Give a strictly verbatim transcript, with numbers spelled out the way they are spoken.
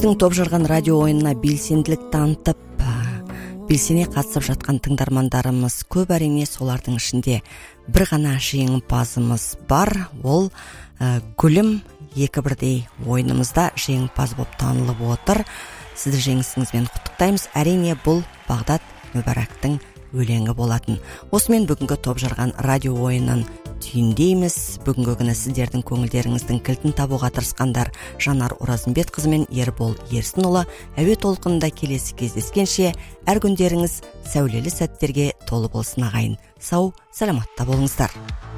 біздің топ жарған радио ойынына белсенділік танытып, белсене қатысып жатқан тыңдармандарымыз көп. Әрине, солардың ішінде бір ғана жеңімпазымыз бар. Ол ә, Гүлім екі бірдей ойынымызда жеңімпаз болып танылып отыр. Сізді жеңісіңізбен құттықтаймыз. Әрине, бұл Бағдат Мүбәрактың өлеңі болатын. Осымен бүгінгі топ жарған радио ойынын түйіндейміз. Бүгінгі күні сіздердің көңілдеріңіздің кілтін табуға тырысқандар Жанар Оразымбетқызы мен Ербол Ерсінұлы. Әуе толқынында келесі кездескенше әр күндеріңіз сәулелі сәттерге толы болсын ағайын. Сау, саламатта болыңыздар.